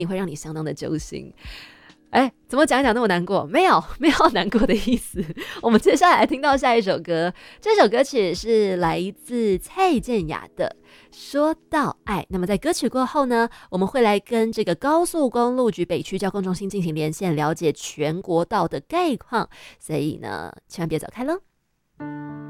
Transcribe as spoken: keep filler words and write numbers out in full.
也会让你相当的揪心。哎，怎么讲一讲那么难过？没有，没有难过的意思。我们接下来听到下一首歌，这首歌曲是来自蔡健雅的《说到爱》。那么在歌曲过后呢，我们会来跟这个高速公路局北区交通中心进行连线，了解全国道的概况。所以呢，千万别走开喽。